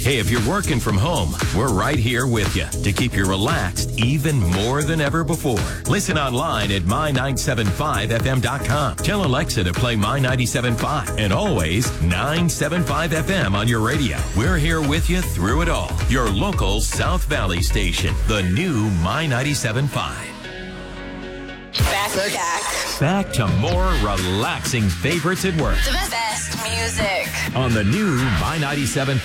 Hey, if you're working from home, we're right here with you to keep you relaxed even more than ever before. Listen online at my975fm.com. Tell Alexa to play My975 and always 975 FM on your radio. We're here with you through it all. Your local South Valley station, the new My975. Back to more relaxing favorites at work. The best music. On the new My975.